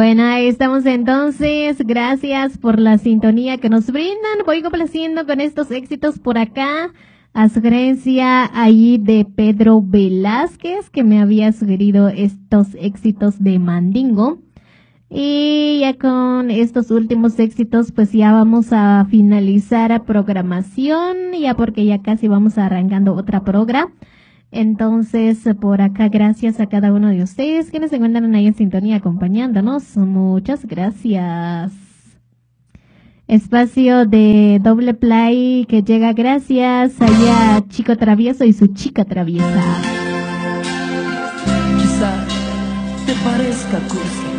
Bueno, ahí estamos entonces. Gracias por la sintonía que nos brindan. Voy complaciendo con estos éxitos por acá. A sugerencia ahí de Pedro Velázquez, que me había sugerido estos éxitos de Mandingo. Y ya con estos últimos éxitos, pues ya vamos a finalizar a programación, ya porque ya casi vamos arrancando otra programa. Entonces, por acá, gracias a cada uno de ustedes que nos encuentran ahí en sintonía acompañándonos. Muchas gracias. Espacio de doble play que llega gracias allá Chico Travieso y su chica traviesa. Quizá te parezca cursi,